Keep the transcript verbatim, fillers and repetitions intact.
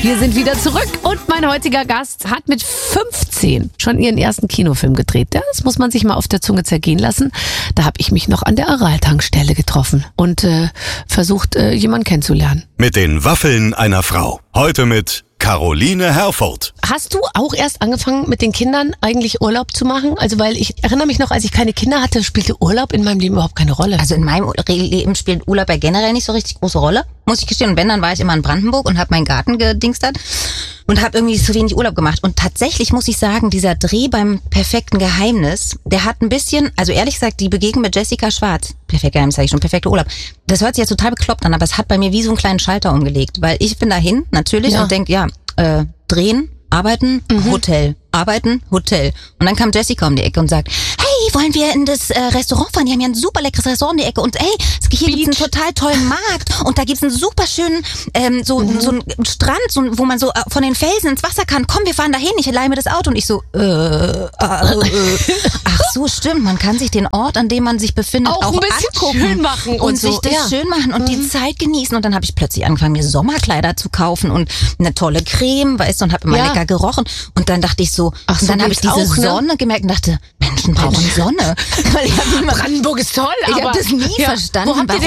Wir sind wieder zurück und mein heutiger Gast hat mit fünfzehn schon ihren ersten Kinofilm gedreht. Das muss man sich mal auf der Zunge zergehen lassen. Da habe ich mich noch an der Aral-Tankstelle getroffen und äh, versucht, äh, jemanden kennenzulernen. Mit den Waffeln einer Frau. Heute mit Caroline Herfurth. Hast du auch erst angefangen, mit den Kindern eigentlich Urlaub zu machen? Also, weil ich erinnere mich noch, als ich keine Kinder hatte, spielte Urlaub in meinem Leben überhaupt keine Rolle. Also in meinem Leben spielt Urlaub ja generell nicht so richtig große Rolle, muss ich gestehen. Und wenn, dann war ich immer in Brandenburg und habe meinen Garten gedingstert und habe irgendwie zu wenig Urlaub gemacht. Und tatsächlich muss ich sagen, dieser Dreh beim Perfekten Geheimnis, der hat ein bisschen, also ehrlich gesagt, die Begegnung mit Jessica Schwarz, Perfektes Geheimnis sage ich schon, perfekter Urlaub, das hört sich jetzt total bekloppt an, aber es hat bei mir wie so einen kleinen Schalter umgelegt. Weil ich bin dahin, natürlich, Ja. und denk, ja, äh, drehen, arbeiten, Mhm. Hotel. Arbeiten, Hotel. Und dann kam Jessica um die Ecke und sagt, hey, wollen wir in das äh, Restaurant fahren? Die haben ja ein super leckeres Restaurant um die Ecke. Und hey, hier gibt's einen total tollen Markt. Und da gibt's einen super schönen, ähm, so, Mhm. so einen Strand, so, wo man so äh, von den Felsen ins Wasser kann. Komm, wir fahren dahin. Ich leih mir das Auto. Und ich so, äh, äh, äh. Ach so, stimmt. Man kann sich den Ort, an dem man sich befindet, Auch auch, ein bisschen angucken. schön machen und, und so, sich das ja. schön machen und die Zeit genießen. Und dann habe ich plötzlich angefangen, mir Sommerkleider zu kaufen und eine tolle Creme, weißt du, und habe immer Ja. lecker gerochen. Und dann dachte ich so, Ach, so und dann habe ich geht's diese auch, ne? Sonne gemerkt und dachte, Menschen brauchen Sonne. Weil ich hab immer, Brandenburg ist toll, ich aber habe das nie ja. verstanden, Wo habt ihr denn